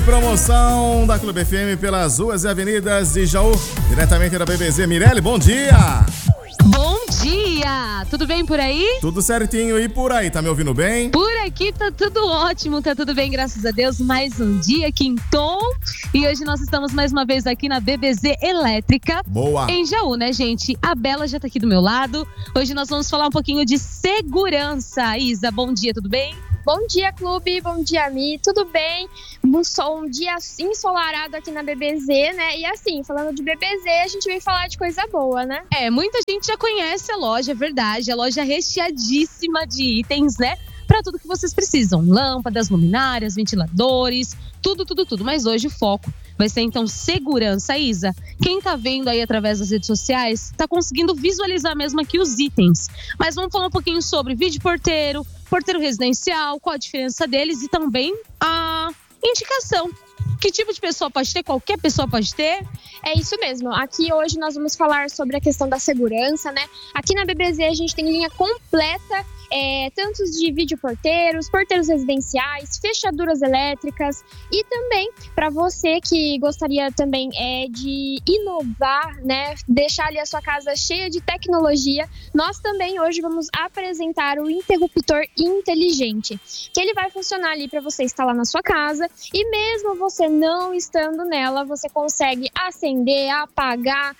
Promoção da Clube FM pelas ruas e avenidas de Jaú, diretamente da BBZ. Mirelle, bom dia! Bom dia! Tudo bem por aí? Tudo certinho, e por aí, tá me ouvindo bem? Por aqui tá tudo ótimo, tá tudo bem, graças a Deus. Mais um dia, quintou, e hoje nós estamos mais uma vez aqui na BBZ Elétrica. Boa! Em Jaú, né, gente? A Bela já tá aqui do meu lado. Hoje nós vamos falar um pouquinho de segurança. Isa, bom dia, tudo bem? Bom dia, Clube. Bom dia, Mi. Tudo bem? Um dia ensolarado aqui na BBZ, né? E assim, falando de BBZ, a gente vem falar de coisa boa, né? Muita gente já conhece a loja, é verdade. A loja é recheadíssima de itens, né? Para tudo que vocês precisam. Lâmpadas, luminárias, ventiladores, tudo. Mas hoje o foco vai ser, então, segurança. Isa, quem tá vendo aí através das redes sociais, tá conseguindo visualizar mesmo aqui os itens. Mas vamos falar um pouquinho sobre vídeo porteiro residencial, qual a diferença deles e também a indicação. Que tipo de pessoa pode ter? Qualquer pessoa pode ter? É isso mesmo. Aqui hoje nós vamos falar sobre a questão da segurança, né? Aqui na BBZ a gente tem linha completa, tantos de vídeo porteiros residenciais, fechaduras elétricas e também para você que gostaria também de inovar, né? Deixar ali a sua casa cheia de tecnologia, nós também hoje vamos apresentar o interruptor inteligente, que ele vai funcionar ali para você instalar na sua casa e mesmo você não estando nela, você consegue acender, apagar,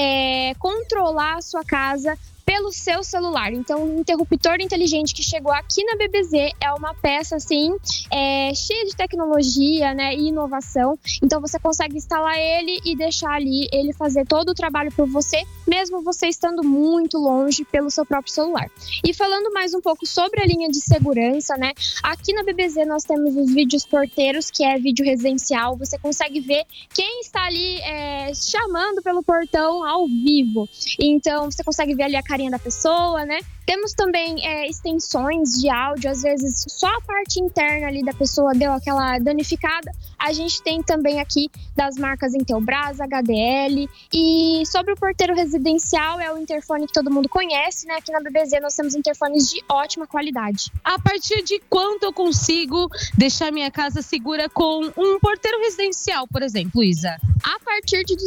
controlar a sua casa pelo seu celular. Então, o interruptor inteligente que chegou aqui na BBZ é uma peça, assim, cheia de tecnologia, né, e inovação. Então, você consegue instalar ele e deixar ali ele fazer todo o trabalho por você, mesmo você estando muito longe pelo seu próprio celular. E falando mais um pouco sobre a linha de segurança, né, aqui na BBZ nós temos os vídeos porteiros, que é vídeo residencial. Você consegue ver quem está ali chamando pelo portão ao vivo. Então, você consegue ver ali a carinha da pessoa, né? Temos também extensões de áudio, às vezes só a parte interna ali da pessoa deu aquela danificada. A gente tem também aqui das marcas Intelbras, HDL. E sobre o porteiro residencial, é o interfone que todo mundo conhece, né? Aqui na BBZ nós temos interfones de ótima qualidade. A partir de quanto eu consigo deixar minha casa segura com um porteiro residencial, por exemplo, Isa? A partir de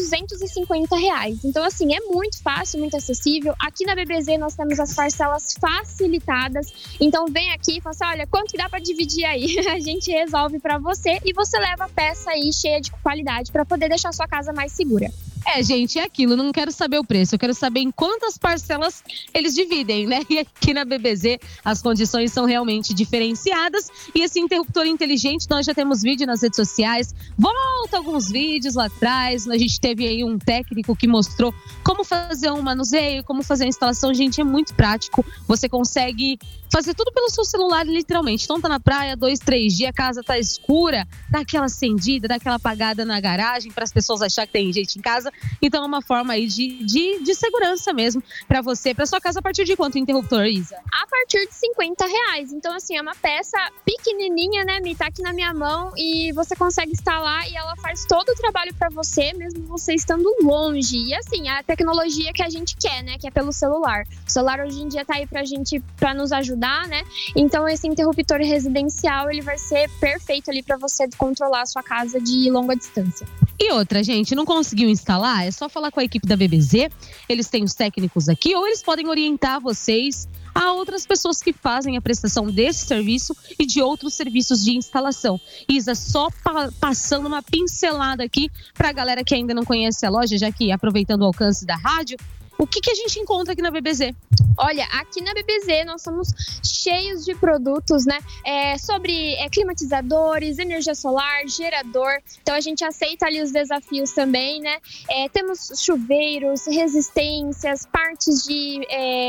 R$250. Então, assim, é muito fácil, muito acessível. Aqui na BBZ nós temos as parcelas facilitadas. Então, vem aqui e fala assim, olha, quanto que dá para dividir aí? A gente resolve para você e você leva a peça aí cheia de qualidade para poder deixar a sua casa mais segura. Gente, é aquilo, não quero saber o preço, eu quero saber em quantas parcelas eles dividem, né? E aqui na BBZ as condições são realmente diferenciadas. E esse interruptor inteligente, nós já temos vídeo nas redes sociais. Volta alguns vídeos lá atrás, a gente teve aí um técnico que mostrou como fazer um manuseio, como fazer a instalação. Gente, é muito prático, você consegue fazer tudo pelo seu celular, literalmente. Então tá na praia, 2, 3 dias, a casa tá escura, dá aquela acendida, dá aquela apagada na garagem para as pessoas acharem que tem gente em casa. Então é uma forma aí de segurança mesmo para você, para sua casa. A partir de quanto o interruptor, Isa? A partir de R$50. Então, assim, é uma peça pequenininha, né, Mi? Tá aqui na minha mão e você consegue instalar e ela faz todo o trabalho para você, mesmo você estando longe. E assim, a tecnologia que a gente quer, né, que é pelo celular. O celular hoje em dia tá aí pra gente, pra nos ajudar, né? Então, esse interruptor residencial, ele vai ser perfeito ali para você controlar a sua casa de longa distância. E outra, gente, não conseguiu instalar? É só falar com a equipe da BBZ, eles têm os técnicos aqui, ou eles podem orientar vocês a outras pessoas que fazem a prestação desse serviço e de outros serviços de instalação. Isa, só passando uma pincelada aqui para a galera que ainda não conhece a loja, já que aproveitando o alcance da rádio, o que a gente encontra aqui na BBZ? Olha, aqui na BBZ nós somos cheios de produtos, né? Sobre climatizadores, energia solar, gerador. Então a gente aceita ali os desafios também, né? Temos chuveiros, resistências, partes de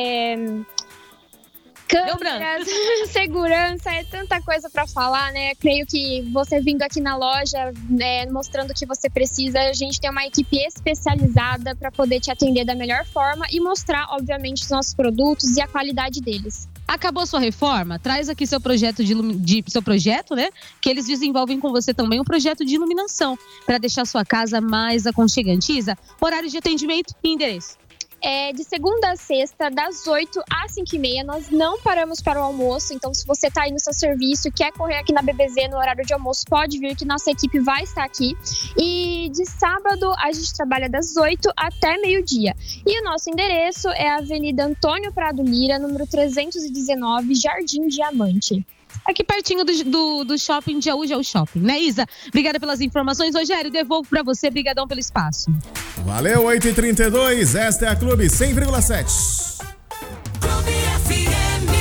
câmeras, segurança, é tanta coisa para falar, né? Creio que você vindo aqui na loja, mostrando o que você precisa, a gente tem uma equipe especializada para poder te atender da melhor forma e mostrar, obviamente, os nossos produtos e a qualidade deles. Acabou sua reforma? Traz aqui seu projeto seu projeto, né? Que eles desenvolvem com você também um projeto de iluminação para deixar sua casa mais aconchegante. Isa, horário de atendimento e endereço. de segunda a sexta, das 8 às 5h30. Nós não paramos para o almoço, então se você está aí no seu serviço e quer correr aqui na BBZ no horário de almoço, pode vir que nossa equipe vai estar aqui. E de sábado a gente trabalha das 8 até meio-dia. E o nosso endereço é a Avenida Antônio Prado Lira, número 319, Jardim Diamante. Aqui pertinho do shopping de Jaú Shopping, né, Isa? Obrigada pelas informações. Rogério, devolvo pra você. Obrigadão pelo espaço. Valeu, 8h32. Esta é a Clube 100,7. Clube FM.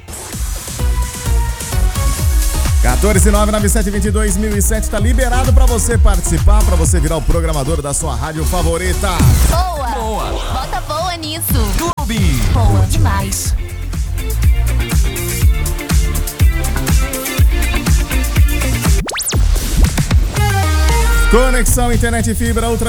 14997221007 tá liberado pra você participar, pra você virar o programador da sua rádio favorita. Boa! Bota boa nisso! Clube. Boa demais! Conexão Internet Fibra Ultra